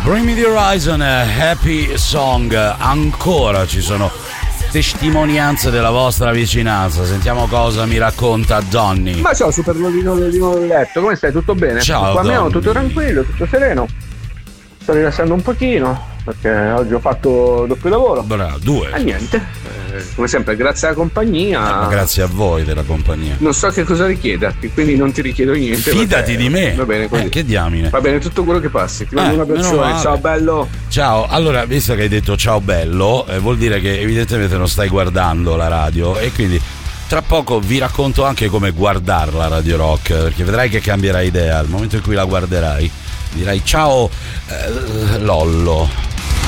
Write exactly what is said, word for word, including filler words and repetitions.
Bring Me the Horizon, Happy Song. Ancora ci sono testimonianze della vostra vicinanza. Sentiamo cosa mi racconta Donny. Ma ciao super Lolino Lolino letto, come stai? Tutto bene? Ciao. Qua almeno Donny. tutto tranquillo, tutto sereno. Sto rilassando un pochino perché oggi ho fatto doppio lavoro. Bravo, due. E niente, eh, come sempre grazie alla compagnia. Eh, ma grazie a voi della compagnia. Non so che cosa richiederti, quindi non ti richiedo niente. Fidati di me. Va bene così. Eh, che diamine. Va bene tutto quello che passi. Ti mando Eh, un abbraccione. meno male. Ciao bello. Ciao, allora visto che hai detto ciao bello, eh, vuol dire che evidentemente non stai guardando la radio e quindi tra poco vi racconto anche come guardarla Radio Rock, perché vedrai che cambierai idea al momento in cui la guarderai. Dirai ciao eh, Lollo.